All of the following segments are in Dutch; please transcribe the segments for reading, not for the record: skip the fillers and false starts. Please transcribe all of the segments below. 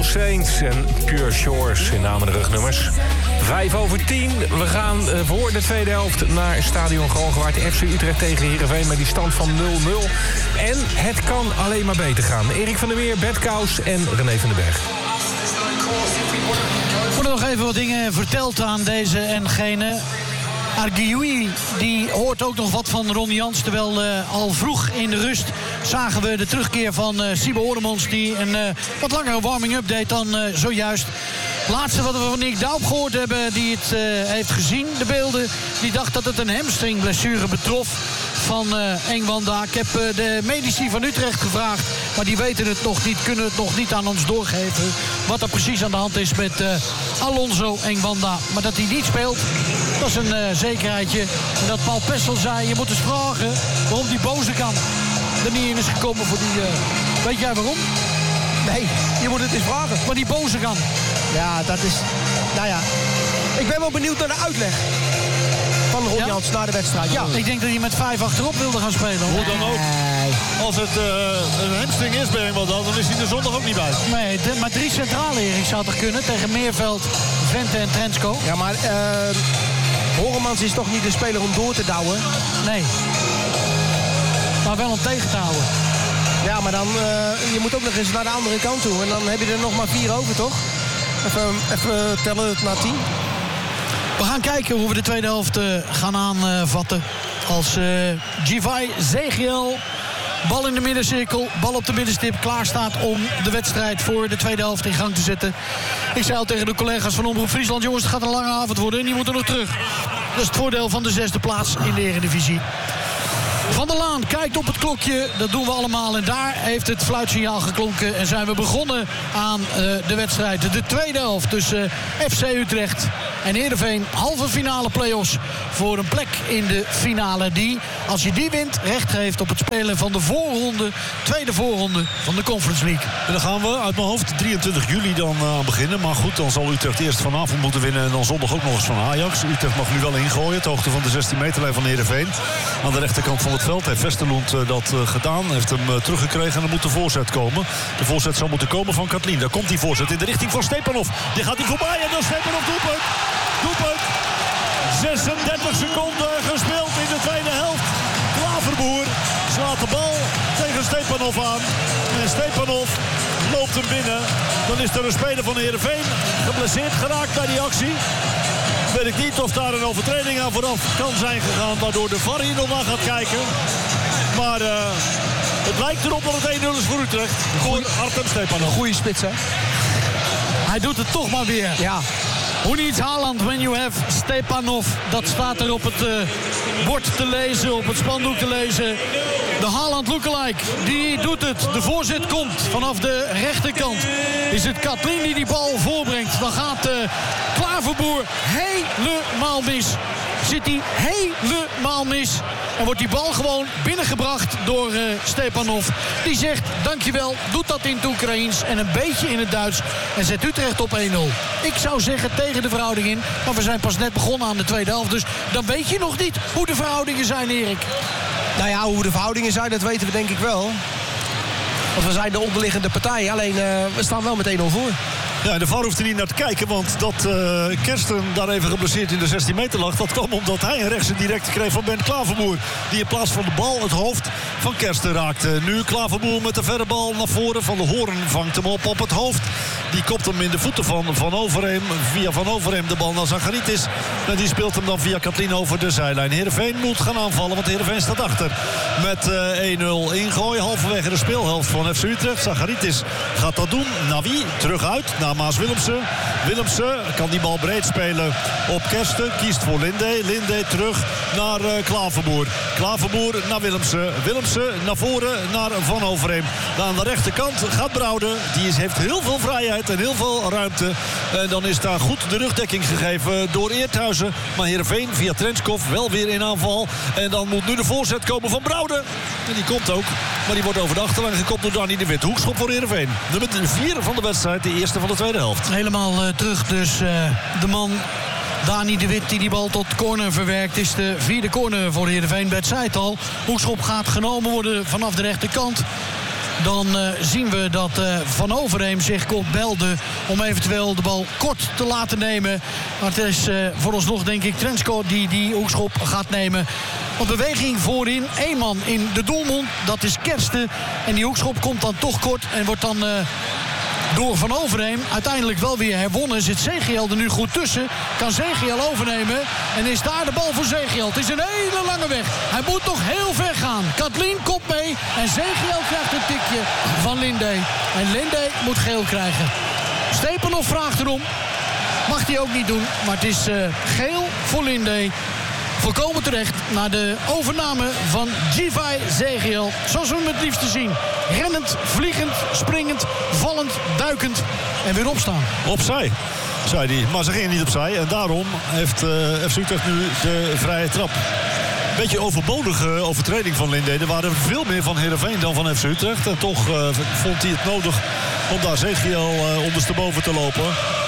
Saints en Pure Shores in namen de rugnummers. 5:10. We gaan voor de tweede helft naar Stadion Galgenwaard. FC Utrecht tegen Heerenveen met die stand van 0-0. En het kan alleen maar beter gaan. Erik van der Meer, Bert Kous en René van den Berg. Er worden nog even wat dingen verteld aan deze en gene. Argui, die hoort ook nog wat van Ron Jans. Terwijl al vroeg in de rust zagen we de terugkeer van Sibo Oremons, die een wat langere warming-up deed dan zojuist. Het laatste wat we van Nick Daup gehoord hebben, die het heeft gezien, de beelden, die dacht dat het een hamstringblessure betrof van Engwanda. Ik heb de medici van Utrecht gevraagd, maar die weten het nog niet, kunnen het nog niet aan ons doorgeven wat er precies aan de hand is met Alonso Engwanda. Maar dat hij niet speelt, dat is een zekerheidje. En dat Paul Pessel zei, je moet eens vragen waarom die boze kan er niet in is gekomen voor die... weet jij waarom? Nee, je moet het eens vragen. Maar die boze kan. Ja, dat is... Nou ja, ik ben wel benieuwd naar de uitleg van Ron Jans na de wedstrijd. Ja. Ik denk dat hij met 5 achterop wilde gaan spelen. Hoe dan ook. Als het een hamstring is bij hem dan is hij er zondag ook niet bij. Nee, maar 3 centrale, Erik, zou toch kunnen? Tegen Meerveld, Vente en Trensko. Ja, maar Horemans is toch niet de speler om door te douwen? Nee. Maar wel om tegen te houden. Ja, maar dan, je moet ook nog eens naar de andere kant toe. En dan heb je er nog maar 4 over, toch? Even tellen het naar 10. We gaan kijken hoe we de tweede helft gaan aanvatten. Als Givai Zegiel, bal in de middencirkel, bal op de middenstip, klaar staat om de wedstrijd voor de tweede helft in gang te zetten. Ik zei al tegen de collega's van Omroep Friesland, jongens, het gaat een lange avond worden en die moeten nog terug. Dat is het voordeel van de 6e plaats in de Eredivisie. Van der Laan kijkt op het klokje, dat doen we allemaal. En daar heeft het fluitsignaal geklonken en zijn we begonnen aan de wedstrijd. De tweede helft tussen FC Utrecht en Heerenveen. Halve finale play-offs voor een plek in de finale die, als je die wint, recht geeft op het spelen van de voorronde, tweede voorronde van de Conference League. En dan gaan we uit mijn hoofd 23 juli dan aan beginnen. Maar goed, dan zal Utrecht eerst vanavond moeten winnen en dan zondag ook nog eens van Ajax. Utrecht mag nu wel ingooien, ter hoogte van de 16 meterlijn van Heerenveen. Aan de rechterkant van het veld heeft Westerlund dat gedaan. Heeft hem teruggekregen en dan moet de voorzet komen. De voorzet zou moeten komen van Katlien. Daar komt die voorzet in de richting van Stepanov. Die gaat hij voorbij en dan Stepanov doelpunt. Doelpunt. 36 seconden gespeeld in de tweede helft. Klaverboer slaat de bal tegen Stepanov aan. En Stepanov loopt hem binnen. Dan is er een speler van Heerenveen geblesseerd geraakt bij die actie. Weet ik niet of daar een overtreding aan vooraf kan zijn gegaan, waardoor de VAR hier nog naar gaat kijken. Maar het lijkt erop dat het 1-0 is voor Utrecht. Voor Artem Stepanov. Een goede spits, hè? Hij doet het toch maar weer. Ja. Who needs Haaland when you have Stepanov? Dat staat er op het bord te lezen, op het spandoek te lezen. De Haaland lookalike, die doet het. De voorzet komt vanaf de rechterkant. Is het Katlien die bal voorbrengt. Dan gaat Klaverboer helemaal mis. Zit hij helemaal mis. En wordt die bal gewoon binnengebracht door Stepanov. Die zegt dankjewel, doet dat in het Oekraïens en een beetje in het Duits. En zet Utrecht op 1-0. Ik zou zeggen tegen de verhouding in. Maar we zijn pas net begonnen aan de tweede helft. Dus dan weet je nog niet hoe de verhoudingen zijn, Erik. Nou ja, hoe de verhoudingen zijn, dat weten we denk ik wel. Want we zijn de onderliggende partij. Alleen, we staan wel met 1-0 voor. Ja, de VAR hoeft er niet naar te kijken, want dat Kersten daar even geblesseerd in de 16 meter lag, dat kwam omdat hij een rechtse directe kreeg van Ben Klaverboer. Die in plaats van de bal het hoofd van Kersten raakte. Nu Klaverboer met de verre bal naar voren. Van de Hoorn vangt hem op het hoofd. Die kopt hem in de voeten van Overheem. Via Van Overheem de bal naar Zacharitis. En die speelt hem dan via Katlien over de zijlijn. Heerenveen moet gaan aanvallen, want Heerenveen staat achter. Met 1-0 ingooi. Halverwege de speelhelft van FC Utrecht. Zacharitis gaat dat doen. Naar wie? Terug uit. Naar Maas Willemsen. Willemsen kan die bal breed spelen op Kersten. Kiest voor Linde. Linde terug naar Klaverboer. Klaverboer naar Willemsen. Willemsen naar voren naar Van Overheem. Daar aan de rechterkant gaat Brouwde. Die heeft heel veel vrijheid en heel veel ruimte. En dan is daar goed de rugdekking gegeven door Eerthuizen. Maar Heerenveen via Trenskov wel weer in aanval. En dan moet nu de voorzet komen van Brouwde. En die komt ook. Maar die wordt over de achterlijn gekopt door Danny de Wit. Hoekschop voor Heerenveen. Nummer 4 van de wedstrijd. De eerste van de tweede helft. Helemaal terug dus de man Dani de Wit die bal tot corner verwerkt. Is de 4e corner voor Heerenveen. Bert zei het al. Hoekschop gaat genomen worden vanaf de rechterkant. dan zien we dat Van Overheem zich komt belden om eventueel de bal kort te laten nemen. Maar het is vooralsnog denk ik Trensko die hoekschop gaat nemen. Op beweging voorin, 1 man in de doelmond, dat is Kersten. En die hoekschop komt dan toch kort en wordt dan door Van Overheem uiteindelijk wel weer herwonnen. Zit Zegiel er nu goed tussen. Kan Zegiel overnemen. En is daar de bal voor Zegiel. Het is een hele lange weg. Hij moet nog heel ver gaan. Katlien komt mee. En Zegiel krijgt een tikje van Lindé. En Lindé moet geel krijgen. Stepanov vraagt erom. Mag hij ook niet doen. Maar het is geel voor Lindé. Volkomen terecht naar de overname van Givai Zegiel. Zoals we hem het liefst zien. Rennend, vliegend, springend, vallend, duikend en weer opstaan. Opzij, zei hij. Maar ze gingen niet opzij. En daarom heeft FC Utrecht nu de vrije trap. Beetje overbodige overtreding van Lindé. Er waren veel meer van Heerenveen dan van FC Utrecht. En toch vond hij het nodig om daar Zegiel ondersteboven te lopen.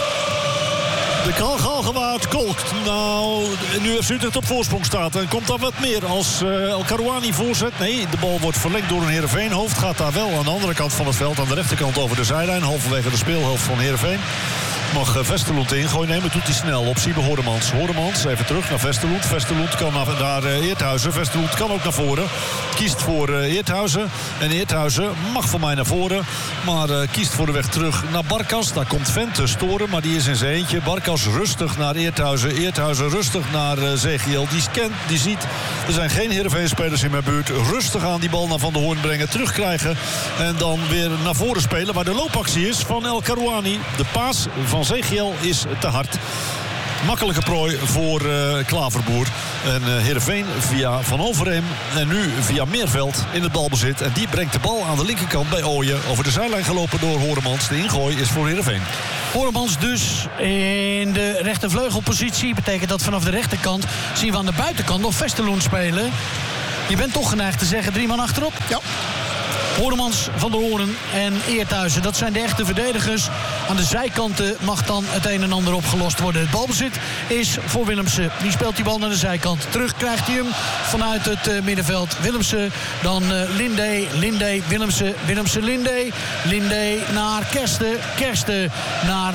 De Galgenwaard kolkt. Nou, nu FC Utrecht op voorsprong staat. En komt daar wat meer als El Karouani voorzet. Nee, de bal wordt verlengd door een Heerenveen. Hoofd gaat daar wel aan de andere kant van het veld. Aan de rechterkant over de zijlijn. Halverwege de speelhelft van Heerenveen. Mag Vesterloend ingooien nemen. Doet hij snel op Siebe Hoordemans. Hoordemans even terug naar Vesterloend. Vesterloend kan naar Eerthuizen. Vesterloend kan ook naar voren. Kiest voor Eerthuizen. En Eerthuizen mag voor mij naar voren. Maar kiest voor de weg terug naar Barkas. Daar komt Vente storen. Maar die is in zijn eentje. Barkas rustig naar Eerthuizen. Eerthuizen rustig naar Zegiel. Die scant, die ziet. Er zijn geen Heerenveen-spelers in mijn buurt. Rustig aan die bal naar Van der Hoorn brengen. Terugkrijgen. En dan weer naar voren spelen. Waar de loopactie is van El Karouani. De paas van Zegiel is te hard. Makkelijke prooi voor Klaverboer. En Heerenveen via Van Overheem. En nu via Meerveld in het balbezit. En die brengt de bal aan de linkerkant bij Ooyen. Over de zijlijn gelopen door Hooremans. De ingooi is voor Heerenveen. Hooremans dus in de rechtervleugelpositie. Betekent dat vanaf de rechterkant zien we aan de buitenkant nog Vesterloen spelen. Je bent toch geneigd te zeggen 3 man achterop? Ja. Hooremans, Van der Hoorn en Eerthuizen. Dat zijn de echte verdedigers. Aan de zijkanten mag dan het een en ander opgelost worden. Het balbezit is voor Willemsen. Die speelt die bal naar de zijkant. Terug krijgt hij hem vanuit het middenveld. Willemsen, dan Lindé. Lindé, Willemsen. Willemsen, Lindé. Lindé naar Kersten. Kersten naar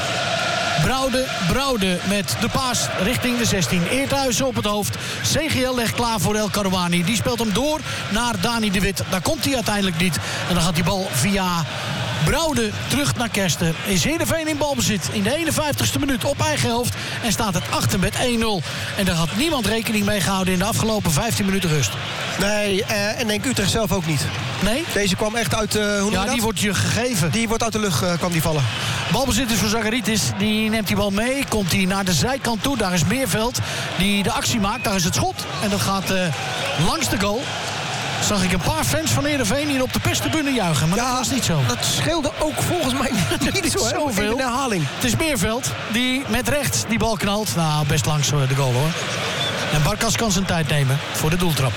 Broude met de paas richting de 16. Eerthuizen op het hoofd. CGL legt klaar voor El Karouani. Die speelt hem door naar Dani de Wit. Daar komt hij uiteindelijk niet. En dan gaat die bal via Broude terug naar Kersten. Is Heerenveen in balbezit in de 51ste minuut op eigen helft. En staat het achter met 1-0. En daar had niemand rekening mee gehouden in de afgelopen 15 minuten rust. Nee, en denk Utrecht zelf ook niet. Nee? Deze kwam echt uit, die wordt je gegeven. Die wordt uit de lucht, kwam die vallen. Balbezit is voor Zagaritis. Die neemt die bal mee. Komt hij naar de zijkant toe. Daar is Meerveld die de actie maakt. Daar is het schot. En dat gaat langs de goal. Zag ik een paar fans van Heerenveen hier op de perstribune juichen. Maar ja, dat was niet zo. Dat scheelde ook volgens mij niet zo zoveel. In de herhaling. Het is Meerveld die met rechts die bal knalt. Nou, best langs de goal hoor. En Barkas kan zijn tijd nemen voor de doeltrap.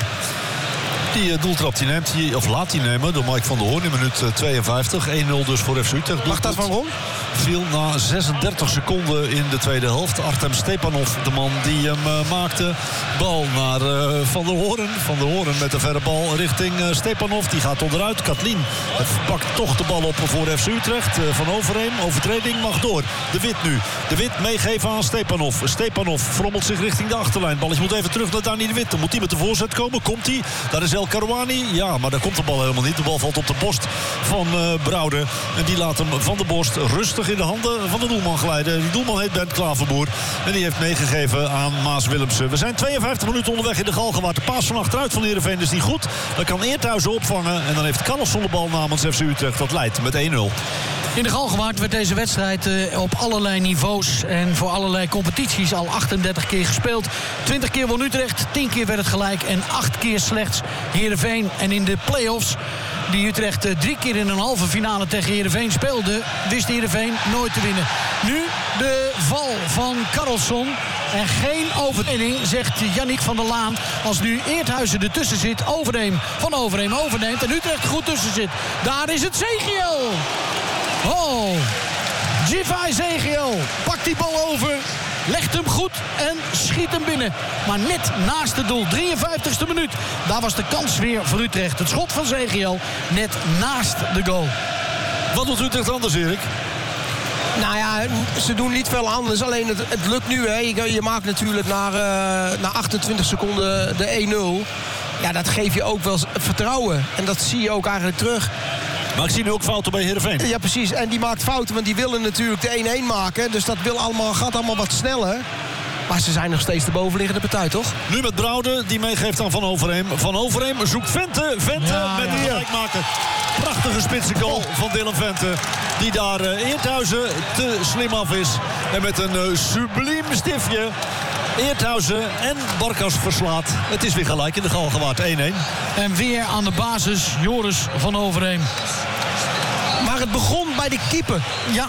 Die doeltrap die neemt hij, of laat hij nemen door Mike van der Hoorn in minuut 52. 1-0 dus voor FC Utrecht. Mag dat van Ron? Viel na 36 seconden in de tweede helft. Artem Stepanov, de man die hem maakte. Bal naar Van der Hoorn. Van der Hoorn met de verre bal richting Stepanov. Die gaat onderuit. Katlien pakt toch de bal op voor FC Utrecht. Van Overheem, overtreding, mag door. De Wit nu. De Wit meegeven aan Stepanov. Stepanov frommelt zich richting de achterlijn. Balletje moet even terug naar Dani de Wit. Dan moet hij met de voorzet komen. Komt hij? Daar is El Karouani. Ja, maar daar komt de bal helemaal niet. De bal valt op de borst van Broude. En die laat hem van de borst rustig in de handen van de doelman glijden. Die doelman heet Bernd Klaverboer. En die heeft meegegeven aan Maas Willemsen. We zijn 52 minuten onderweg in de Galgenwaard. De paas van achteruit van Heerenveen is niet goed. Dan kan Eerthuizen opvangen. En dan heeft Carlson de bal namens FC Utrecht. Dat leidt met 1-0. In de Galgenwaard werd deze wedstrijd op allerlei niveaus en voor allerlei competities al 38 keer gespeeld. 20 keer won Utrecht, 10 keer werd het gelijk en 8 keer slechts Heerenveen. En in de play-offs die Utrecht 3 keer in een halve finale tegen Heerenveen speelde, wist Heerenveen nooit te winnen. Nu de val van Carlson en geen overtreding, zegt Yannick van der Laan. Als nu Eerthuizen ertussen zit, Overheem overneemt en Utrecht er goed tussen zit. Daar is het Zegiel. Oh, Givai Zegiel pakt die bal over. legt hem goed en schiet hem binnen. Maar net naast het doel, 53e minuut. Daar was de kans weer voor Utrecht. Het schot van Zegiel net naast de goal. Wat doet Utrecht anders, Erik? Nou ja, ze doen niet veel anders. Alleen het lukt nu. Hè. Je maakt natuurlijk na 28 seconden de 1-0. Ja, dat geeft je ook wel vertrouwen. En dat zie je ook eigenlijk terug. Maar ik zie nu ook fouten bij Heerenveen. Ja, precies. En die maakt fouten, want die willen natuurlijk de 1-1 maken. Dus dat gaat allemaal wat sneller. Maar ze zijn nog steeds de bovenliggende partij, toch? Nu met Brouwde, die meegeeft aan Van Overheem. Van Overheem zoekt Vente. Vente met de gelijkmaker. Prachtige spitse goal van Dylan Vente. Die daar Eerthuizen te slim af is. En met een subliem stiftje Eerthuizen en Barkas verslaat. Het is weer gelijk in de Galgenwaard, 1-1. En weer aan de basis Joris van Overheem. Maar het begon bij de keeper. Ja.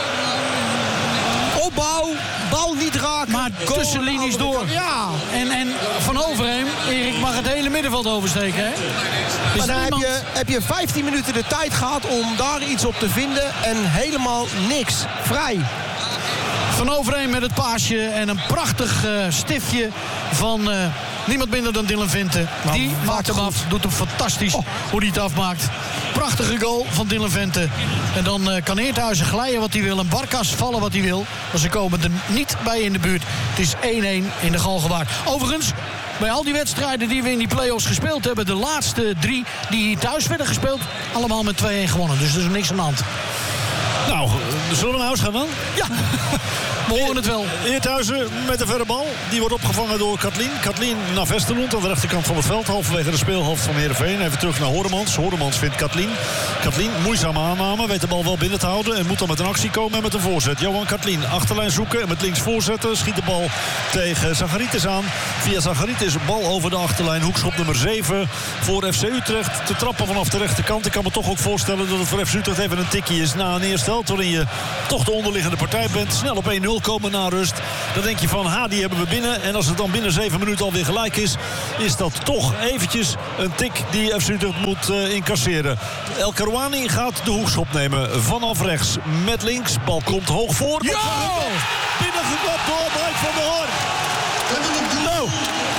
Opbouw, bal niet raken. Maar tussenlinies door. Ja. En Van Overheem, Erik, mag het hele middenveld oversteken, hè? Maar dan heb je 15 minuten de tijd gehad om daar iets op te vinden. En helemaal niks. Vrij. Van Overheem met het paasje en een prachtig stiftje van niemand minder dan Dylan Vente. Die maakt hem af, doet hem fantastisch hoe hij het afmaakt. Prachtige goal van Dylan Vente. En dan kan Eerthuizen glijden wat hij wil en Barkas vallen wat hij wil. Maar ze komen er niet bij in de buurt. Het is 1-1 in de Galgenwaard. Overigens, bij al die wedstrijden die we in die play-offs gespeeld hebben, de laatste 3 die hier thuis werden gespeeld, allemaal met 2-1 gewonnen. Dus er is niks aan de hand. Nou, zullen we naar huis gaan dan? Ja, we horen het wel. Eerthuizen met de verre bal. Die wordt opgevangen door Katlien. Katlien naar Vesterlund aan de rechterkant van het veld. Halverwege de speelhelft van Heerenveen. Even terug naar Horemans. Horemans vindt Katlien. Katlien, moeizame aanname. Weet de bal wel binnen te houden. En moet dan met een actie komen en met een voorzet. Johan Katlien, achterlijn zoeken en met links voorzetten. Schiet de bal tegen Zacharitis aan. Via Zacharitis, bal over de achterlijn. Hoekschop nummer 7 voor FC Utrecht. Te trappen vanaf de rechterkant. Ik kan me toch ook voorstellen dat het voor FC Utrecht even een tikje is na een eerste helft, waarin je toch de onderliggende partij bent. Snel op 1-0 komen na rust. Dan denk je van, die hebben we binnen. En als het dan binnen 7 minuten alweer gelijk is, is dat toch eventjes een tik die FC Utrecht moet incasseren. El Karouani gaat de hoekschop nemen. Vanaf rechts met links. Bal komt hoog voor. Ja! Binnengekopt door Mike van der Hoorn. Nou,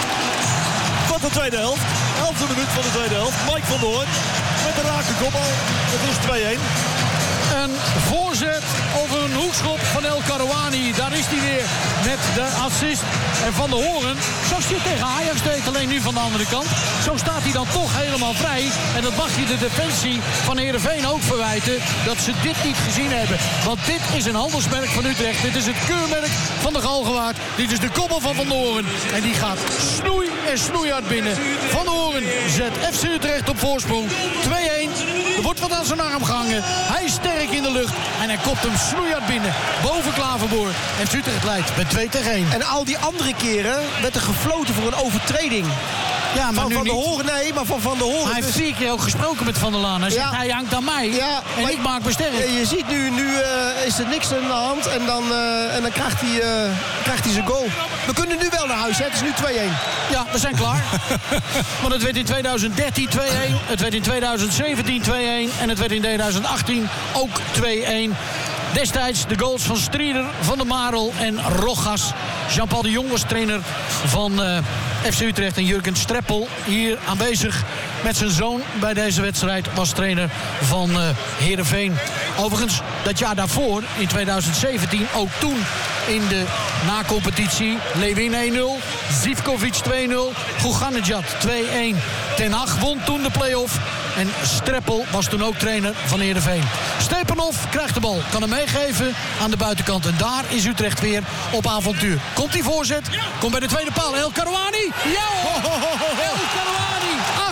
wat de tweede helft. 11e minuut van de tweede helft. Mike van der Hoorn met een rake kopbal. Het is 2-1. Een voorzet of een hoekschop van El Karouani. Daar is hij weer met de assist. En Van der Hoorn, zoals hij tegen Ajax deed, alleen nu van de andere kant. Zo staat hij dan toch helemaal vrij. En dat mag je de defensie van Heerenveen ook verwijten, dat ze dit niet gezien hebben. Want dit is een handelsmerk van Utrecht. Dit is het keurmerk van de Galgenwaard. Dit is de koppel van Van der Hoorn. En die gaat snoei en snoeihard binnen. Van der Hoorn zet FC Utrecht op voorsprong. 2-1. Er wordt wat aan zijn arm gehangen. Hij is sterk in de lucht. En hij kopt hem snoeihard binnen. Boven Klaverboer. En Utrecht leidt met 2-1. En al die andere keren werd er gefloten voor een overtreding. Ja, maar van nu Van der niet. Hoorn, nee, maar van Van der Hoorn. Hij heeft 4 keer ook gesproken met Van der Laan. Hij zegt, hij hangt aan mij. Ja, en ik maak me sterk. Je ziet nu is er niks aan de hand. En dan krijgt hij zijn goal. We kunnen nu wel naar huis, hè. Het is nu 2-1. Ja, we zijn klaar. Want het werd in 2013 2-1. Het werd in 2017 2-1. En het werd in 2018 ook 2-1. Destijds de goals van Strieder, Van der Marel en Rogas. Jean-Paul de Jong was trainer van FC Utrecht. En Jurgen Streppel, hier aanwezig met zijn zoon bij deze wedstrijd, was trainer van Heerenveen. Overigens, dat jaar daarvoor, in 2017, ook toen in de na-competitie. Lewin 1-0, Zivkovic 2-0, Guganejad 2-1. Ten Hag won toen de play-off. En Streppel was toen ook trainer van Heerenveen. Stepanov krijgt de bal, kan hem meegeven aan de buitenkant. En daar is Utrecht weer op avontuur. Komt die voorzet, komt bij de tweede paal. El Karouani, ja! El Karouani,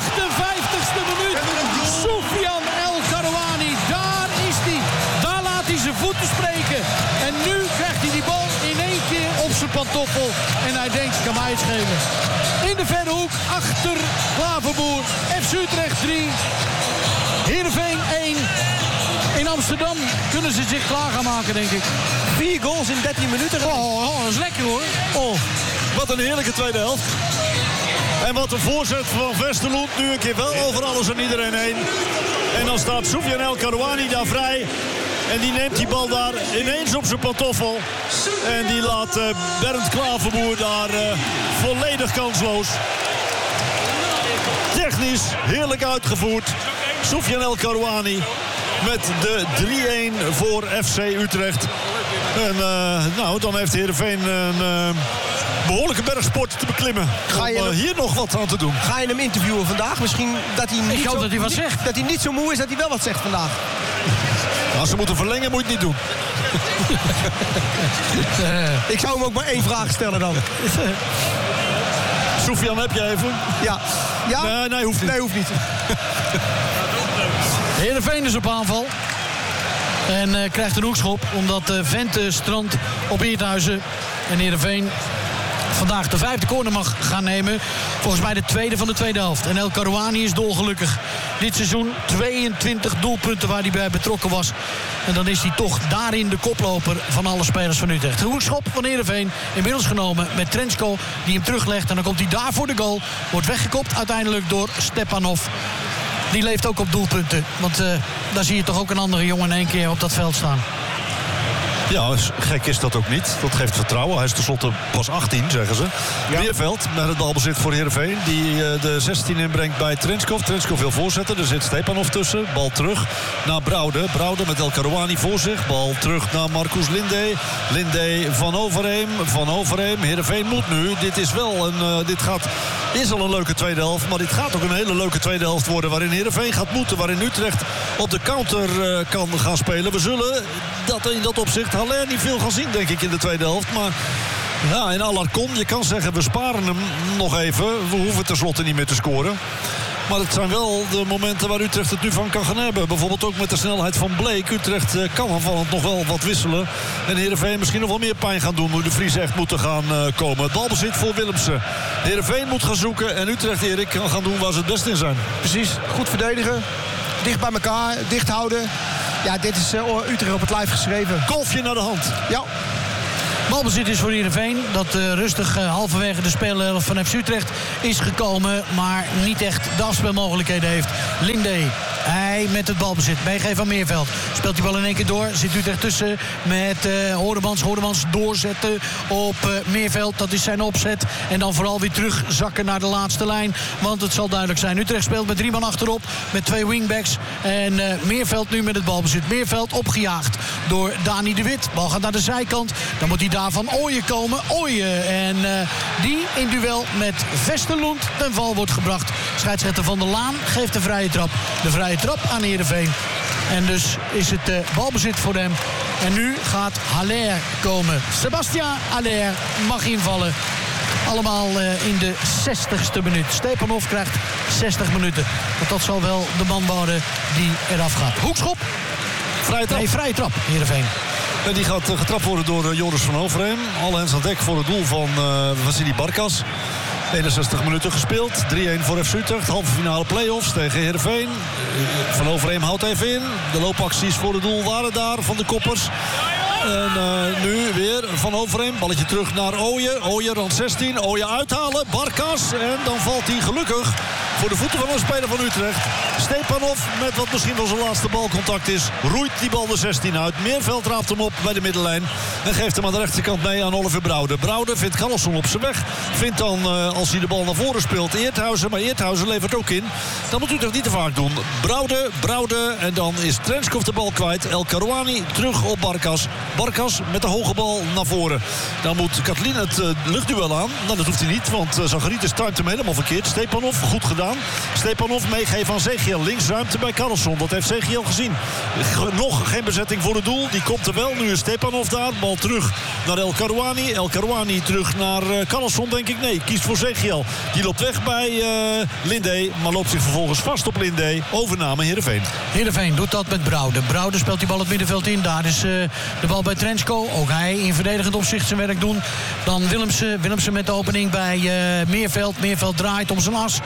58e minuut. Soufiane El Karouani, daar is hij. Daar laat hij zijn voeten spreken. En nu krijgt hij die bal in één keer op zijn pantoffel. En hij denkt, kan mij het schelen. In de verre hoek, achter Klaverboer. FC Utrecht 3. Heerenveen 1. In Amsterdam kunnen ze zich klaar gaan maken, denk ik. 4 goals in 13 minuten. Oh, dat is lekker hoor. Oh, wat een heerlijke tweede helft. En wat een voorzet van Vesterlund. Nu een keer wel over alles en iedereen heen. En dan staat Soufiane El Karouani daar vrij. En die neemt die bal daar ineens op zijn pantoffel. En die laat Bernd Klaverboer daar volledig kansloos. Technisch heerlijk uitgevoerd. Soufiane El Karouani met de 3-1 voor FC Utrecht. En dan heeft Heerenveen een behoorlijke bergsport te beklimmen. Ga je hier nog wat aan te doen? Ga je hem interviewen vandaag? Misschien dat hij niet, dat hij wat zegt. Dat hij niet zo moe is, dat hij wel wat zegt vandaag. Als ze moeten verlengen, moet je het niet doen. Ik zou hem ook maar 1 vraag stellen dan. Soufiane, heb je even? Ja? Nee, hoeft niet. Nee, hoeft niet. Heerenveen is op aanval. En krijgt een hoekschop omdat Vente strandt op Eerthuizen. En Heerenveen vandaag de 5e corner mag gaan nemen. Volgens mij de 2e van de tweede helft. En El Karouani is dolgelukkig. Dit seizoen 22 doelpunten waar hij bij betrokken was. En dan is hij toch daarin de koploper van alle spelers van Utrecht. De hoekschop van Heerenveen inmiddels genomen met Trenčko die hem teruglegt. En dan komt hij daar voor de goal. Wordt weggekopt uiteindelijk door Stepanov. Die leeft ook op doelpunten. Want daar zie je toch ook een andere jongen in één keer op dat veld staan. Ja, gek is dat ook niet. Dat geeft vertrouwen. Hij is tenslotte pas 18, zeggen ze. Ja. Meerveld met het balbezit voor Heerenveen. Die de 16 inbrengt bij Trenčkov. Trenčkov wil voorzetten. Er zit Stepanov tussen. Bal terug naar Broude. Broude met El Karouani voor zich. Bal terug naar Marcus Linde. Linde van Overheem. Van Overheem. Heerenveen moet nu. Dit is wel is al een leuke tweede helft. Maar dit gaat ook een hele leuke tweede helft worden. Waarin Heerenveen gaat moeten. Waarin Utrecht op de counter kan gaan spelen. We zullen in dat opzicht Haller niet veel gaan zien, denk ik, in de tweede helft. Maar ja, in Alarcon, je kan zeggen, we sparen hem nog even. We hoeven tenslotte niet meer te scoren. Maar het zijn wel de momenten waar Utrecht het nu van kan gaan hebben. Bijvoorbeeld ook met de snelheid van Bleek. Utrecht kan aanvallend nog wel wat wisselen. En Heerenveen misschien nog wel meer pijn gaan doen. Nu de Vries echt moeten gaan komen. Het balbezit voor Willemsen. Heerenveen moet gaan zoeken. En Utrecht, Erik, kan gaan doen waar ze het best in zijn. Precies, goed verdedigen. Dicht bij elkaar, dicht houden. Ja, dit is Utrecht op het lijf geschreven. Golfje naar de hand. Ja. Balbezit is voor Heerenveen. Dat rustig halverwege de speelhelft van FC Utrecht is gekomen. Maar niet echt de afspeelmogelijkheden heeft. Linde. Hij met het balbezit. Meegeven van Meerveld. Speelt die bal in één keer door. Zit Utrecht tussen met Hoordemans. Hoordemans doorzetten op Meerveld. Dat is zijn opzet. En dan vooral weer terugzakken naar de laatste lijn. Want het zal duidelijk zijn. Utrecht speelt met 3 man achterop. Met 2 wingbacks. En Meerveld nu met het balbezit. Meerveld opgejaagd door Dani de Wit. Bal gaat naar de zijkant. Dan moet hij daar van Ooyen komen. Ooyen. En die in duel met Vesterlund ten val wordt gebracht. Scheidsrechter Van der Laan geeft de vrije trap. De vrije trap aan Heerenveen. En dus is het balbezit voor hem. En nu gaat Haller komen. Sébastien Haller mag invallen. Allemaal in de 60ste minuut. Stepanov krijgt 60 minuten. Want dat zal wel de man worden die eraf gaat. Hoekschop. Vrije trap. Nee, vrije trap, Heerenveen. En die gaat getrapt worden door Joris van Overheem. Alle hens aan dek voor het doel van Vassili Barkas. 61 minuten gespeeld. 3-1 voor FC Utrecht. Halve finale play-offs tegen Heerenveen. Van Overheem houdt even in. De loopacties voor het doel waren daar van de koppers. En nu weer Van Overheem. Balletje terug naar Ooyen. Ooyen rand 16. Ooyen uithalen. Barkas. En dan valt hij gelukkig voor de voeten van een speler van Utrecht. Stepanov met wat misschien wel zijn laatste balcontact is. Roeit die bal de 16 uit. Meerveld raapt hem op bij de middenlijn. En geeft hem aan de rechterkant mee aan Oliver Broude. Broude vindt Carlson op zijn weg. Vindt dan, als hij de bal naar voren speelt, Eerthuizen. Maar Eerthuizen levert ook in. Dan moet Utrecht niet te vaak doen. Broude. En dan is Trenčkov de bal kwijt. El Karouani terug op Barkas. Barkas met de hoge bal naar voren. Dan moet Katlin het luchtduel aan. Nou, dat hoeft hij niet, want Zacharitis timet hem helemaal verkeerd. Stepanov, goed gedaan. Stepanov meegeven aan Zegiel. Links ruimte bij Carlson. Dat heeft Zegiel gezien. Nog geen bezetting voor het doel. Die komt er wel. Nu is Stepanov daar. Bal terug naar El Karouani. El Karouani terug naar Carlson, denk ik. Nee, kiest voor Zegiel. Die loopt weg bij Linde. Maar loopt zich vervolgens vast op Linde. Overname Heerenveen. Heerenveen doet dat met Broude. Broude speelt die bal het middenveld in. Daar is de bal bij Trenčko. Ook hij in verdedigend opzicht zijn werk doen. Dan Willemsen met de opening bij Meerveld. Meerveld draait om zijn as. Buiten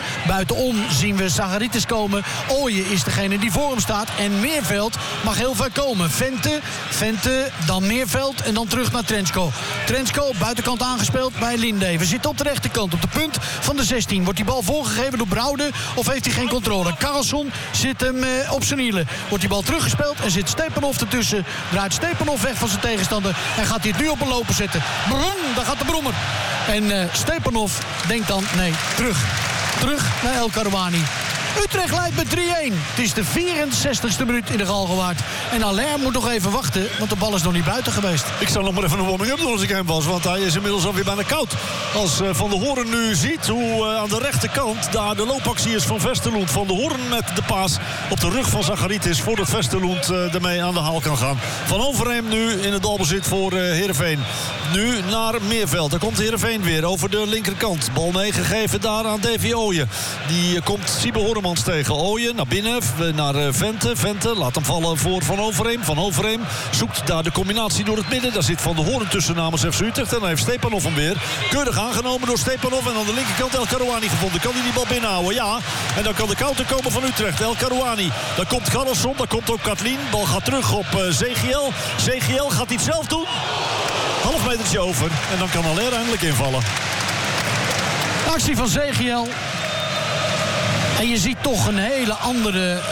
Buitenom zien we Zacharitis komen. Ooyen is degene die voor hem staat. En Meerveld mag heel ver komen. Vente, dan Meerveld en dan terug naar Trenčko. Trenčko, buitenkant aangespeeld bij Linde. We zitten op de rechterkant, op de punt van de 16. Wordt die bal voorgegeven door Broude of heeft hij geen controle? Karlsson zit hem op zijn hielen. Wordt die bal teruggespeeld en zit Stepanov ertussen. Draait Stepanov weg van zijn tegenstander en gaat hij het nu op een lopen zetten. Brum, daar gaat de brommer. En Stepanov denkt dan, nee, terug naar El Karouani. Utrecht leidt met 3-1. Het is de 64ste minuut in de Galgenwaard. En Haller moet nog even wachten, want de bal is nog niet buiten geweest. Ik zou nog maar even een warming-up doen als ik hem was. Want hij is inmiddels alweer bijna koud. Als Van der Hoorn nu ziet hoe aan de rechterkant daar de loopactie is van Vesterloend. Van der Hoorn met de paas op de rug van Zacharitis voordat Vesterloend ermee aan de haal kan gaan. Van Overheem nu in het balbezit voor Heerenveen. Nu naar Meerveld. Daar komt Heerenveen weer over de linkerkant. Bal meegegeven daar aan Davy Ooyen. Die komt Siebe Horemans tegen. Ooyen naar binnen, naar Vente. Vente laat hem vallen voor Van Overheem. Van Overheem zoekt daar de combinatie door het midden. Daar zit Van der Hoorn tussen namens FC Utrecht. En dan heeft Stepanov hem weer. Keurig aangenomen door Stepanov. En aan de linkerkant El Karouani gevonden. Kan hij die bal binnenhouden? Ja. En dan kan de counter komen van Utrecht. El Karouani. Daar komt Karlsson. Daar komt ook Katlin. Bal gaat terug op Zegiel. Zegiel gaat hij het zelf doen. Half metertje over. En dan kan Haller eindelijk invallen. Actie van Zegiel. En je ziet toch een hele andere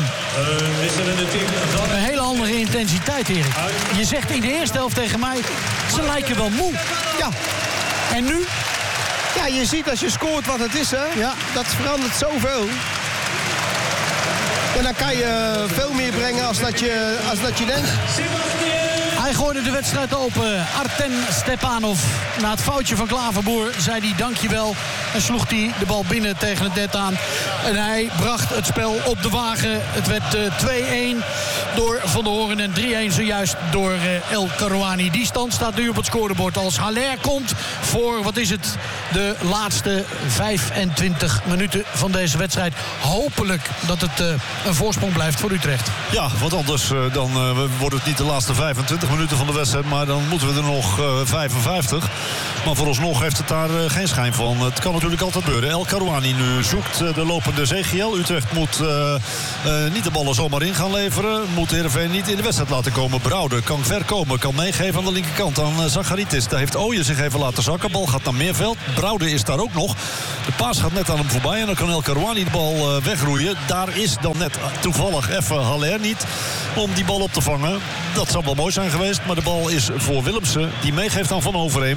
intensiteit, Erik. Je zegt in de eerste helft tegen mij, ze lijken wel moe. Ja. En nu? Ja, je ziet als je scoort wat het is, hè. Ja. Dat verandert zoveel. En dan kan je veel meer brengen als dat je denkt. Hij gooide de wedstrijd open. Artem Stepanov. Na het foutje van Klaverboer zei hij dankjewel. En sloeg hij de bal binnen tegen het net aan. En hij bracht het spel op de wagen. Het werd 2-1 door Van der Hoorn en 3-1 zojuist door El Karouani. Die stand staat nu op het scorebord als Haller komt voor, wat is het, de laatste 25 minuten van deze wedstrijd. Hopelijk dat het een voorsprong blijft voor Utrecht. Ja, want anders dan wordt het niet de laatste 25 minuten van de wedstrijd, maar dan moeten we er nog 55. Maar vooralsnog heeft het daar geen schijn van. Het kan natuurlijk altijd gebeuren. El Karouani nu zoekt de lopende Zegiel. Utrecht moet niet de ballen zomaar in gaan leveren. Moet Heerenveen niet in de wedstrijd laten komen. Broude kan ver komen, kan meegeven aan de linkerkant aan Zacharitis. Daar heeft Ooyen zich even laten zakken. Bal gaat naar Meerveld. Broude is daar ook nog. De paas gaat net aan hem voorbij en dan kan El Karouani de bal wegroeien. Daar is dan net toevallig even Haller niet om die bal op te vangen. Dat zou wel mooi zijn geweest, maar de bal is voor Willemsen, die meegeeft aan Van Overheem.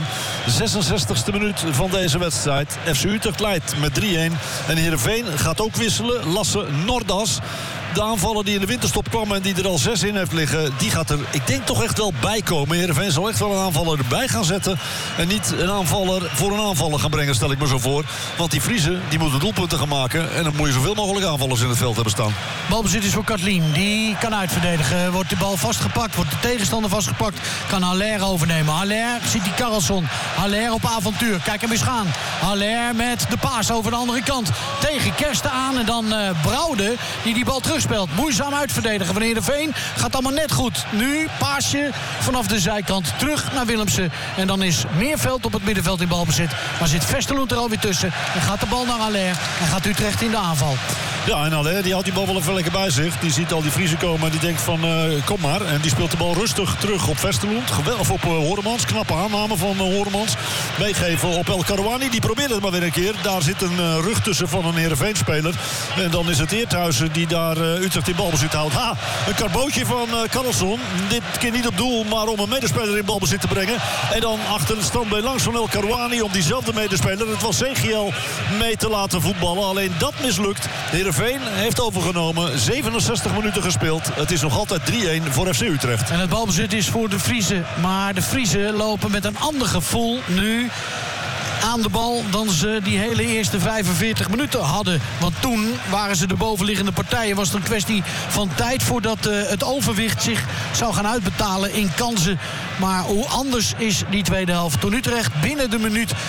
66e minuut van deze wedstrijd. FC Utrecht leidt met 3-1. En Heerenveen gaat ook wisselen. Lasse Nordas, de aanvaller die in de winterstop kwam en die er al 6 in heeft liggen, die gaat er, ik denk, toch echt wel bij komen. Heerenveen zal echt wel een aanvaller erbij gaan zetten. En niet een aanvaller voor een aanvaller gaan brengen, stel ik me zo voor. Want die Vriezen, die moeten doelpunten gaan maken. En dan moet je zoveel mogelijk aanvallers in het veld hebben staan. Balbezit is voor Katlin. Die kan uitverdedigen. Wordt de bal vastgepakt. Wordt de tegenstander vastgepakt. Kan Haller overnemen. Haller ziet die Karlsson. Haller op avontuur. Kijk hem eens gaan. Haller met de paas over de andere kant. Tegen Kersten aan. En dan Broude die bal terugspeelt. Moeizaam uitverdedigen van Heerenveen. Gaat allemaal net goed. Nu paasje vanaf de zijkant terug naar Willemsen. En dan is Meerveld op het middenveld in balbezit. Maar zit Vesterloend er alweer tussen. En gaat de bal naar Haller. En gaat Utrecht in de aanval. Ja, en Haller die houdt die bal wel even lekker bij zich. Die ziet al die Vriezen komen en die denkt van kom maar. En die speelt de bal rustig terug op Vesterloend. Of op Horemans. Knappe aanname van Horemans. Meegeven op El Karouani. Die probeert het maar weer een keer. Daar zit een rug tussen van een Heerenveen-speler. En dan is het Eerthuizen die daar Utrecht in balbezit houdt. Ha, een karbootje van Karlsson. Dit keer niet op doel, maar om een medespeler in balbezit te brengen. En dan achter het standbeen langs van El Karouani om diezelfde medespeler, het was Zegiel, mee te laten voetballen. Alleen dat mislukt. Heerenveen heeft overgenomen. 67 minuten gespeeld. Het is nog altijd 3-1 voor FC Utrecht. En het balbezit is voor de Vriezen. Maar de Vriezen lopen met een ander gevoel nu aan de bal dan ze die hele eerste 45 minuten hadden. Want toen waren ze de bovenliggende partijen. Was het een kwestie van tijd voordat het overwicht zich zou gaan uitbetalen in kansen. Maar hoe anders is die tweede helft? Toen Utrecht binnen de minuut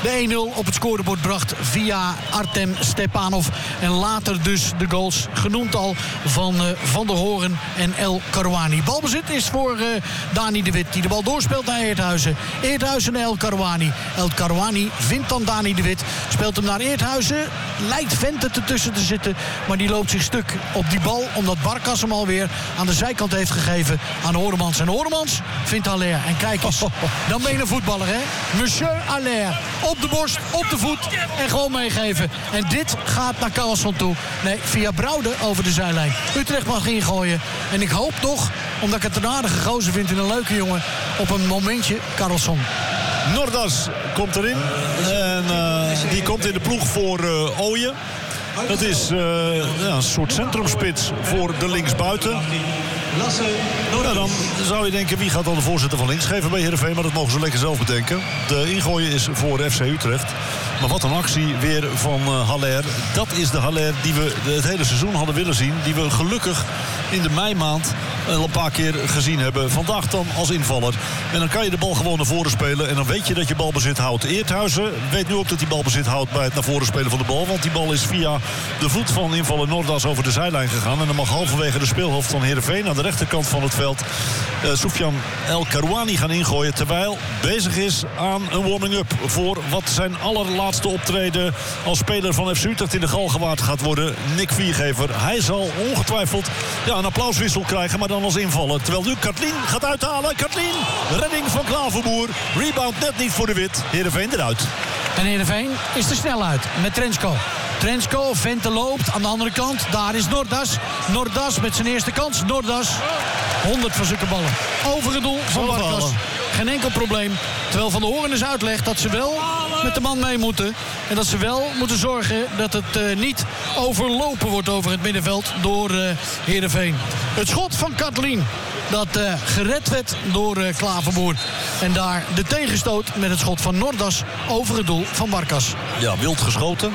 de 1-0 op het scorebord bracht via Artem Stepanov. En later dus de goals, genoemd al, van Van der Hoorn en El Karouani. Balbezit is voor Dani de Wit, die de bal doorspeelt naar Eerthuizen. Eerthuizen naar El Karouani. El Karouani vindt dan Dani de Wit. Speelt hem naar Eerthuizen. Lijkt Vente ertussen te zitten. Maar die loopt zich stuk op die bal. Omdat Barkas hem alweer aan de zijkant heeft gegeven aan Horemans. En Horemans vindt Haller. En kijk eens, dan ben je een voetballer, hè? Monsieur Haller. Op de borst, op de voet en gewoon meegeven. En dit gaat naar Carlson toe. Nee, via Brouwde over de zijlijn. Utrecht mag ingooien. En ik hoop toch, omdat ik het een aardige gozer vind en een leuke jongen, op een momentje Carlson. Nordas komt erin. En die komt in de ploeg voor Ooyen. Dat is een soort centrumspits voor de linksbuiten. Ja, dan zou je denken, wie gaat dan de voorzitter van links geven bij Heerenveen? Maar dat mogen ze lekker zelf bedenken. De ingooien is voor FC Utrecht. Maar wat een actie weer van Haller. Dat is de Haller die we het hele seizoen hadden willen zien. Die we gelukkig in de meimaand al een paar keer gezien hebben. Vandaag dan als invaller. En dan kan je de bal gewoon naar voren spelen. En dan weet je dat je balbezit houdt. Eerthuizen weet nu ook dat hij balbezit houdt bij het naar voren spelen van de bal. Want die bal is via de voet van invaller Nordas over de zijlijn gegaan. En dan mag halverwege de speelhoofd van Heerenveen aan de rechterkant van het veld Soufiane El Karouani gaan ingooien. Terwijl bezig is aan een warming-up voor wat zijn allerlaatste optreden als speler van FC Utrecht in de Galgenwaard gaat worden. Nick Viergever. Hij zal ongetwijfeld een applauswissel krijgen, maar dan als invaller. Terwijl nu Katlin gaat uithalen. Katlin, redding van Klaverboer. Rebound net niet voor de Wit. Heerenveen eruit. En Heerenveen is er snel uit met Trensko. Trensko, Vente loopt aan de andere kant. Daar is Nordas. Nordas met zijn eerste kans. Nordas, 100 van zulke ballen. Over het doel van Barkas. Geen enkel probleem. Terwijl Van der Hoorn is uitlegt dat ze wel met de man mee moeten. En dat ze wel moeten zorgen dat het niet overlopen wordt over het middenveld door Heerenveen. Het schot van Katlin, dat gered werd door Klaverboer. En daar de tegenstoot met het schot van Nordas over het doel van Barkas. Ja, wild geschoten.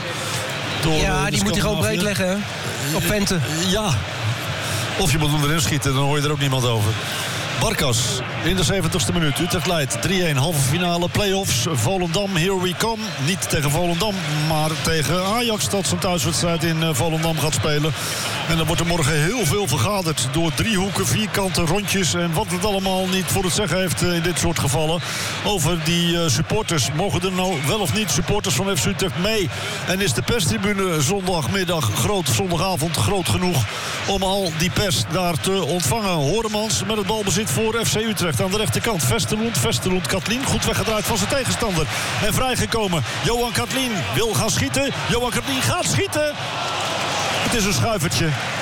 Ja, die moet hij gewoon breed leggen, hè? Op Vente. Ja. Of je moet hem erin schieten, dan hoor je er ook niemand over. Barkas in de 70ste minuut. Utrecht leidt 3-1, halve finale, play-offs. Volendam, here we come. Niet tegen Volendam, maar tegen Ajax, dat zijn thuiswedstrijd in Volendam gaat spelen. En dan wordt er morgen heel veel vergaderd door driehoeken, vierkanten, rondjes en wat het allemaal niet voor het zeggen heeft in dit soort gevallen. Over die supporters. Mogen er nou wel of niet supporters van FC Utrecht mee? En is de perstribune zondagavond groot genoeg om al die pers daar te ontvangen? Horemans met het balbezit voor FC Utrecht aan de rechterkant. Vesterlund, Katlin goed weggedraaid van zijn tegenstander. En vrijgekomen. Johan Katlin wil gaan schieten. Johan Katlin gaat schieten. Het is een schuivertje.